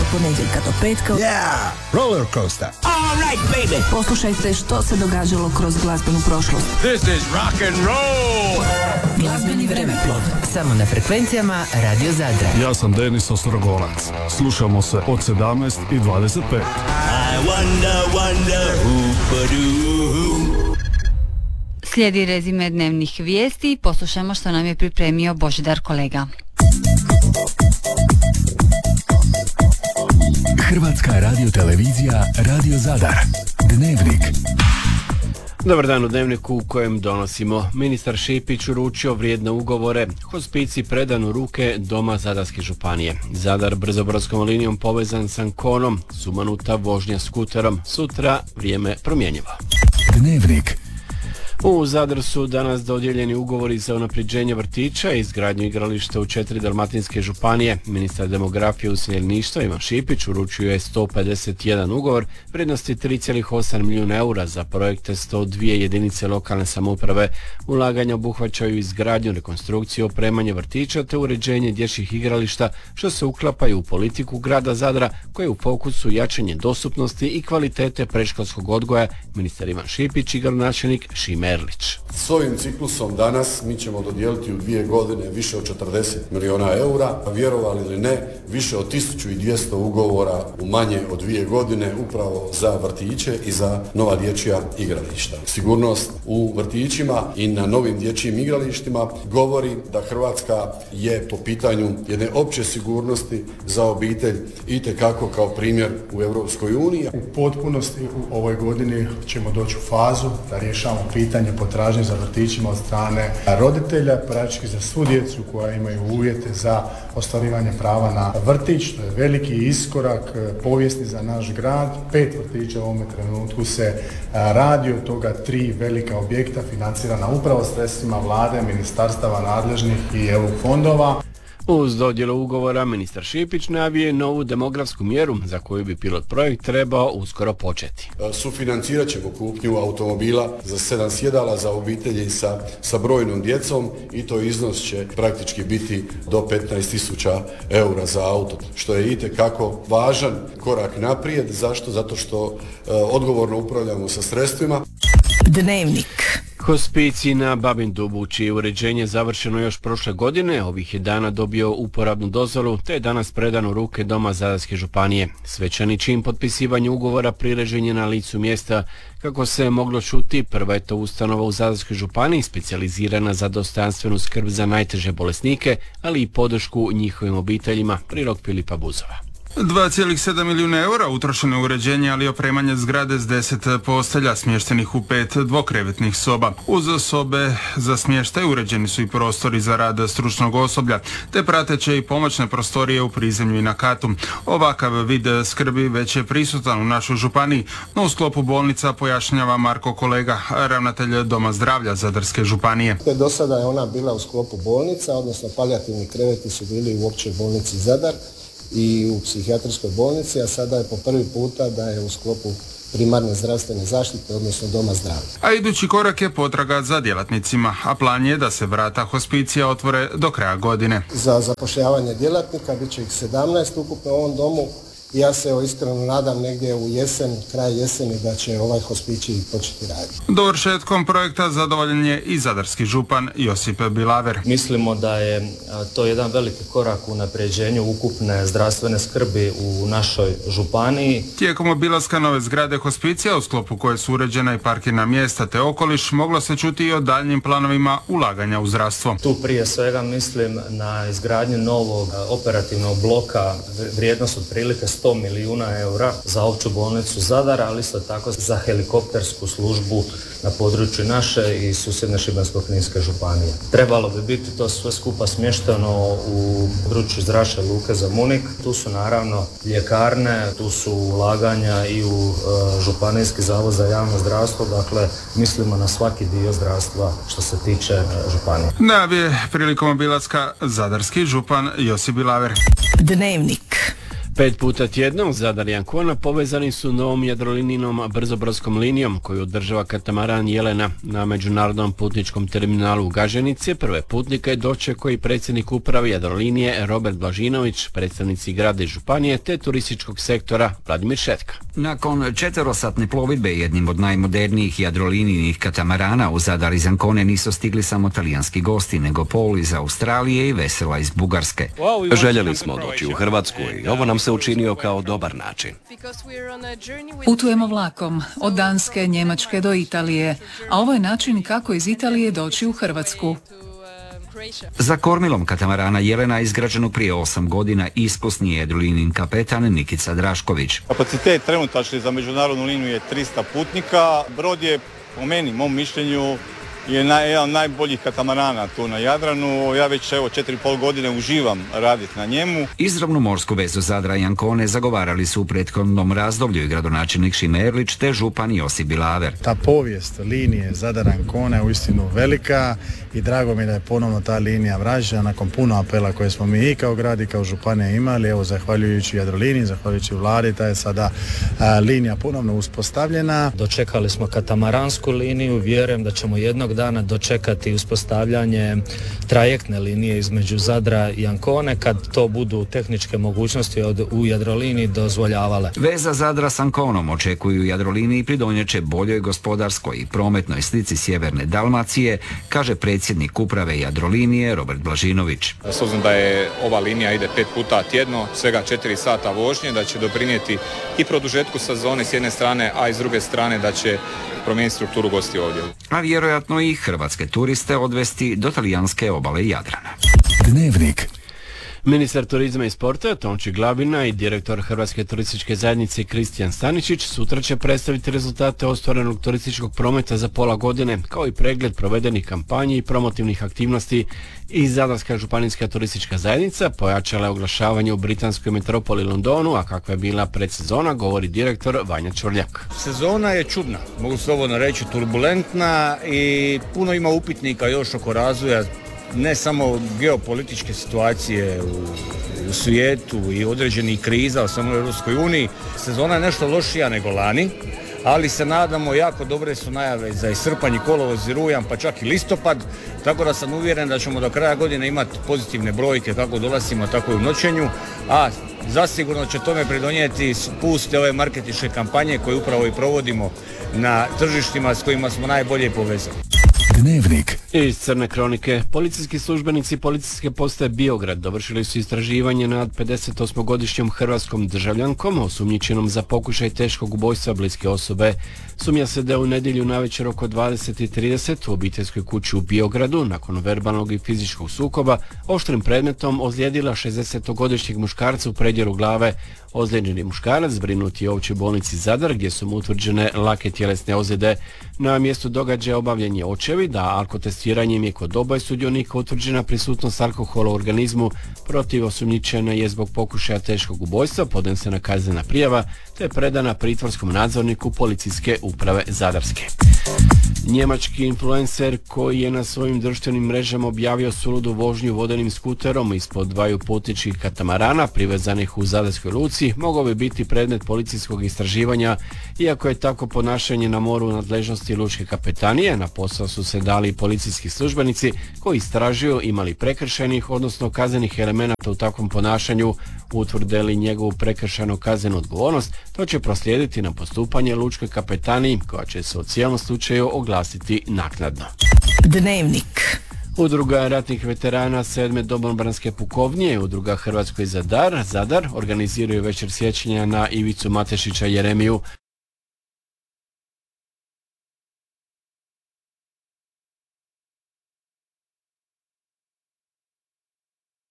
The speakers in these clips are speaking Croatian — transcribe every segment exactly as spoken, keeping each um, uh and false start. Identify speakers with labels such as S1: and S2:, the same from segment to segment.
S1: ponedjeljka do petka.
S2: Yeah! Roller coaster.
S3: All right, baby.
S1: Poslušajte što se događalo kroz glazbenu prošlost.
S2: This is rock and roll!
S1: Glazbeni vremeplov.
S4: Samo na frekvencijama Radio Zadra.
S5: Ja sam Denis Ostrogolac. Slušamo se od sedamnaest i dvadeset pet.
S3: I wonder, wonder, who could do.
S6: Slijedi rezime dnevnih vijesti i poslušajmo što nam je pripremio Božidar kolega.
S7: Hrvatska radiotelevizija Radio Zadar. Dnevnik.
S8: Dobar dan u Dnevniku u kojem donosimo. Ministar Šipić uručio vrijedne ugovore, hospicij predan u ruke Doma Zadarske županije. Zadar brzobrodskom linijom povezan s Ankonom, sumanuta vožnja skuterom. Sutra vrijeme promjenjivo.
S7: Dnevnik.
S8: U Zadru su danas dodijeljeni ugovori za unapređenje vrtića i izgradnju igrališta u četiri dalmatinske županije. Ministar demografije i useljeništva Ivan Šipić uručio je sto pedeset jedan ugovor vrijednosti tri zarez osam milijuna eura za projekte sto dvije jedinice lokalne samouprave. Ulaganja obuhvaćaju izgradnju, rekonstrukciju, opremanje vrtića te uređenje dječjih igrališta, što se uklapaju u politiku grada Zadra koji je u fokusu jačanje dostupnosti i kvalitete predškolskog odgoja. Ministar Ivan Šipić i gradonačelnik Šime Erlić.
S9: S ovim ciklusom danas mi ćemo dodijeliti u dvije godine više od četrdeset milijuna eura, a vjerovali ili ne, više od tisuću dvjesto ugovora u manje od dvije godine upravo za vrtiće i za nova dječja igrališta. Sigurnost u vrtićima i na novim dječjim igralištima govori da Hrvatska je po pitanju jedne opće sigurnosti za obitelj itekako kao primjer u Europskoj uniji.
S10: U potpunosti u ovoj godini ćemo doći u fazu da rješavamo pitanje potražnje za vrtićima od strane roditelja, praktički za svu djecu koja imaju uvjete za ostvarivanje prava na vrtić. To je veliki iskorak, povijesni za naš grad. Pet vrtića u ovom trenutku se radi, od toga tri velika objekta financirana upravo sredstvima vlade, ministarstava nadležnih i E U fondova.
S8: Uz dodjelu ugovora ministar Šipić najavio je novu demografsku mjeru za koju bi pilot projekt trebao uskoro početi.
S9: Sufinancirat ćemo kupnju automobila za sedam sjedala za obitelji sa, sa brojnom djecom i to iznos će praktički biti do petnaest tisuća eura za auto, što je itekako važan korak naprijed. Zašto? Zato što uh, odgovorno upravljamo sa sredstvima.
S1: Dnevnik.
S8: Hospicij na Babin Dubu, čije uređenje završeno još prošle godine, ovih je dana dobio uporabnu dozvolu, te je danas predan u ruke Doma Zadarske županije. Svečani čin potpisivanja ugovora priređen je na licu mjesta. Kako se je moglo čuti, prva je to ustanova u Zadarskoj županiji specijalizirana za dostojanstvenu skrb za najteže bolesnike, ali i podršku njihovim obiteljima. Prilog Filipa Buzova.
S11: dva zarez sedam milijuna eura utrošeno je uređenje, ali i opremanje zgrade s deset postelja smještenih u pet dvokrevetnih soba. Uz sobe za smještaj uređeni su i prostori za rad stručnog osoblja, te prateće i pomoćne prostorije u prizemlju i na katu. Ovakav vid skrbi već je prisutan u našoj županiji, no u sklopu bolnica, pojašnjava Marko Kolega, ravnatelj Doma zdravlja Zadarske županije.
S12: Do sada je ona bila u sklopu bolnica, odnosno palijativni kreveti su bili u općoj bolnici Zadar i u psihijatrijskoj bolnici, a sada je po prvi puta da je u sklopu primarne zdravstvene zaštite, odnosno Doma zdravlja.
S11: A idući korak je potraga za djelatnicima, a plan je da se vrata hospicija otvore do kraja godine.
S12: Za zapošljavanje djelatnika bit će ih sedamnaest ukupno u ovom domu. Ja se evo iskreno nadam negdje u jesen, kraj jeseni, da će ovaj hospicij početi raditi.
S11: Dovršetkom projekta zadovoljen je i zadarski župan Josip Bilaver.
S13: Mislimo da je to jedan veliki korak u unapređenju ukupne zdravstvene skrbi u našoj županiji.
S11: Tijekom obilaska nove zgrade hospicija, u sklopu koje su uređena i parkirna mjesta te okoliš, moglo se čuti i o daljnjim planovima ulaganja u zdravstvo.
S13: Tu prije svega mislim na izgradnju novog operativnog bloka, vrijednost otprilike sto milijuna eura za opću bolnicu Zadar, ali isto tako za helikoptersku službu na području naše i susjedne Šibensko-kninske županije. Trebalo bi biti to sve skupa smješteno u području zračne luke Zemunik. Tu su naravno ljekarne, tu su ulaganja i u e, Županijski zavod za javno zdravstvo, dakle mislimo na svaki dio zdravstva što se tiče e, županije.
S11: Najavio je prilikom obilaska zadarski župan Josip Bilaver.
S1: Dnevnik.
S8: Pet puta tjedno Zadar i Ancona povezani su novom jadrolininom brzobrodskom linijom koju održava katamaran Jelena. Na međunarodnom putničkom terminalu u Gaženici prve putnike dočekao i predsjednik uprave Jadrolinije Robert Blažinović, predstavnici grada i županije te turističkog sektora Vladimir Šetka.
S14: Nakon četverosatne plovidbe jednim od najmodernijih jadrolinijnih katamarana u Zadar iz Ancone nisu stigli samo talijanski gosti, nego Paul iz Australije i Vesela iz Bugarske.
S15: Željeli smo doći u Hrvatsku i ovo nam se učinio kao dobar način.
S16: Putujemo vlakom od Danske, Njemačke do Italije, a ovo je način kako iz Italije doći u Hrvatsku.
S14: Za kormilom katamarana Jelena, izgrađenog prije osam godina, iskusni je jadrolinin kapetan Nikica Drašković.
S17: Kapacitet trenutačni za međunarodnu liniju je trista putnika. Brod je, po meni, mom mišljenju, je naj, jedan od najboljih katamarana tu na Jadranu. Ja već evo četiri i pol godine uživam raditi na njemu.
S14: Izravnu morsku vezu Zadra i Ancone zagovarali su u prethodnom razdoblju i gradonačelnik Šime Erlić te župan Josip Bilaver.
S10: Ta povijest linije Zadar Ancone je uistinu velika i drago mi da je ponovno ta linija vraćena nakon puno apela koje smo mi i kao grad i kao županija imali. Evo, zahvaljujući Jadroliniji, zahvaljujući vladi, ta je sada a, linija ponovno uspostavljena.
S13: Dočekali smo katamaransku liniju, vjerujem da ćemo jednog dana dočekati uspostavljanje trajektne linije između Zadra i Ancone kad to budu tehničke mogućnosti od, u Jadroliniji dozvoljavale.
S14: Veza Zadra s Anconom očekuju u Jadroliniji pridonjeće boljoj gospodarskoj i prometnoj slici sjeverne Dalmacije, kaže predsjednik uprave Jadrolinije Robert Blažinović.
S18: S obzirom da je ova linija ide pet puta tjedno, svega četiri sata vožnje, da će doprinijeti i produžetku sezone s jedne strane, a i s druge strane da će promijeniti strukturu gosti ovdje.
S14: A vjerojatno i hrvatske turiste odvesti do talijanske obale Jadrana.
S7: Dnevnik.
S8: Ministar turizma i sporta Tonči Glabina i direktor Hrvatske turističke zajednice Kristijan Staničić sutra će predstaviti rezultate ostvarenog turističkog prometa za pola godine, kao i pregled provedenih kampanji i promotivnih aktivnosti. I Zadarska županijska turistička zajednica pojačala je oglašavanje u britanskoj metropoli Londonu, a kakva je bila predsezona, govori direktor Vanja Čvrljak.
S19: Sezona je čudna, mogu slobodno reći turbulentna i puno ima upitnika još oko razvoja ne samo geopolitičke situacije u, u svijetu i određenih kriza, samo u Europskoj uniji. Sezona je nešto lošija nego lani, ali se nadamo, jako dobre su najave za i srpanj, i kolovoz, i rujan, pa čak i listopad, tako da sam uvjeren da ćemo do kraja godine imati pozitivne brojke kako dolazimo, tako i u noćenju, a zasigurno će tome pridonijeti spust ove marketinške kampanje koje upravo i provodimo na tržištima s kojima smo najbolje povezani.
S7: Dnevnik.
S8: Iz Crne kronike. Policijski službenici policijske postaje Biograd dovršili su istraživanje nad pedesetosmogodišnjom hrvatskom državljankom osumnjičenom za pokušaj teškog ubojstva bliske osobe. Sumnja se da je u nedjelju navečer oko dvadeset i trideset u obiteljskoj kući u Biogradu nakon verbalnog i fizičkog sukoba oštrim predmetom ozlijedila šezdesetogodišnjeg muškarca u predjeru glave. Ozlijeđeni muškarac zbrinut je u općoj bolnici Zadar gdje su mu utvrđene lake tjelesne ozljede. Na mjestu događaja obavljen je očevid, da alkotestiranjem je kod oboje sudionika utvrđena prisutnost alkohola u organizmu. Protiv osumnjičene je zbog pokušaja teškog ubojstva podnesena kaznena prijava te predana pritvorskom nadzorniku policijske uprave Zadarske. Njemački influencer koji je na svojim društvenim mrežama objavio suludu vožnju vodenim skuterom ispod dvaju putničkih katamarana privezanih u Zadarskoj luci mogao bi biti predmet policijskog istraživanja. Iako je tako ponašanje na moru u nadležnosti lučke kapetanije, na posao su se dali policijski službenici koji istražuju imali prekršajnih, odnosno kaznenih elemenata u takvom ponašanju. Utvrde li njegovu prekršajnu kaznenu odgovornost, to će proslijediti na postupanje lučkoj kapetaniji koja će se u cijelom slučaju oglasiti naknadno.
S1: Dnevnik.
S8: Udruga ratnih veterana sedme domobranske pukovnije i Udruga Hrvatskoj Zadar, Zadar organiziraju večer sjećanja na Ivicu Matešića Jeremiju.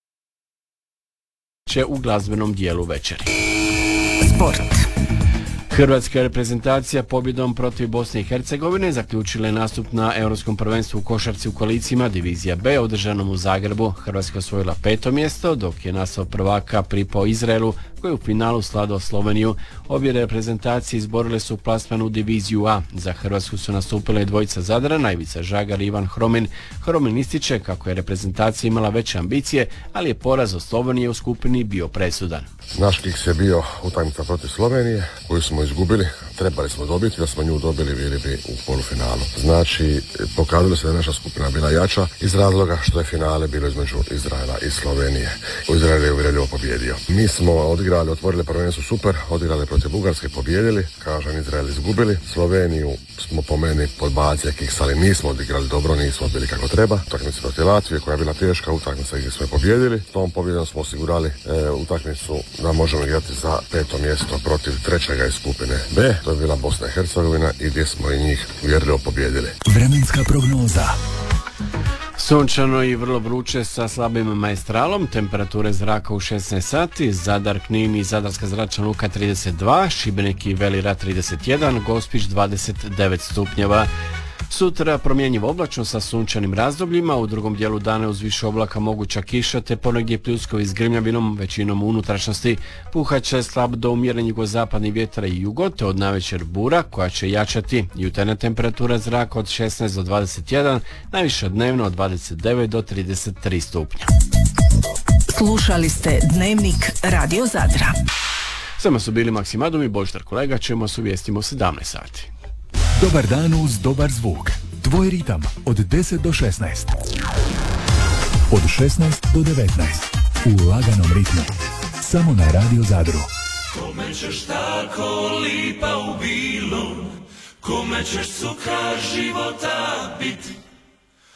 S8: Će u glazbenom dijelu večeri.
S1: Sport.
S8: Hrvatska reprezentacija pobjedom protiv Bosne i Hercegovine zaključila je nastup na Europskom prvenstvu u košarci u kolicima Divizija B održanom u Zagrebu. Hrvatska osvojila peto mjesto, dok je naslov prvaka pripao Izraelu koji je u finalu sladao Sloveniju. Obje reprezentacije izborile su plasman u Diviziju A. Za Hrvatsku su nastupile dvojica Zadrana, Ivica Žagar i Ivan Hromin. Hromin ističe kako je reprezentacija imala veće ambicije, ali je poraz od Slovenije u skupini bio presudan.
S20: Naš kiks je bio utakmica protiv Slovenije koju smo izgubili, trebali smo dobiti, da smo nju dobili bili bi u polufinalu. Znači, pokazalo se da je naša skupina bila jača iz razloga što je finale bilo između Izraela i Slovenije. U Izraelu je uvjerljivo pobjedio. Mi smo odigrali, otvorili prvenstvo super, odigrali protiv Bugarske, pobjedili, kažem Izrael izgubili. Sloveniju smo po meni podbacili kiks, ali nismo odigrali dobro, nismo bili kako treba. Utakmica protiv Latvije koja je bila teška utakmica gdje smo je pobjedili. Tom pobjedom smo osigurali e, utakmicu da možemo igrati za peto mjesto protiv trećega iz skupine B. To je bila Bosna i Hercegovina i gdje smo i njih uvjerljivo pobjedili.
S7: Vremenska prognoza.
S8: Sunčano i vrlo vruće sa slabim maestralom, temperature zraka u šesnaest sati, Zadar, Knin i Zadarska zračna luka trideset dva, Šibenik i Velira trideset jedan, Gospić dvadeset devet stupnjeva. Sutra promjenjivo oblačno sa sunčanim razdobljima, u drugom dijelu dana uz više oblaka moguća kiša te ponegdje pljuskovi s grmljavinom, većinom u unutrašnjosti. Puhat će slab do umjeren jugozapadni vjetar i jugo, te od navečer bura koja će jačati. Jutarnja temperatura zraka od šesnaest do dvadeset jedan, najviša dnevno od dvadeset devet do trideset tri stupnja.
S1: Slušali ste Dnevnik Radio Zadra.
S8: Samo su bili Maksimadum i Božidar Kolega, ćemo se uvijestimo u sedamnaest sati.
S7: Dobar dan uz dobar zvuk. Tvoj ritam od deset do šesnaest. Od šesnaest do devetnaest. U laganom ritmu. Samo na Radio Zadru.
S3: Kome ćeš tako lipa u bilu, kome ćeš cuka života bit.